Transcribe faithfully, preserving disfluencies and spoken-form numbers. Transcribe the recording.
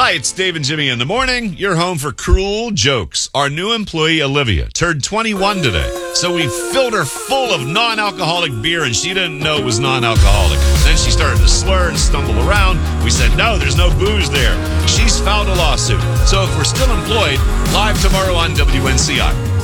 Hi, it's Dave and Jimmy in the morning. You're home for cruel jokes. Our new employee, Olivia, turned twenty-one today. So we filled her full of non-alcoholic beer, and she didn't know it was non-alcoholic. Then she started to slur and stumble around. We said, no, there's no booze there. She's filed a lawsuit. So if we're still employed, live tomorrow on W N C I.